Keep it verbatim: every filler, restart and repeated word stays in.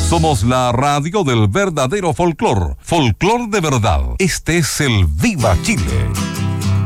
Somos la radio del verdadero folclor. Folclor de verdad. Este es el Viva Chile.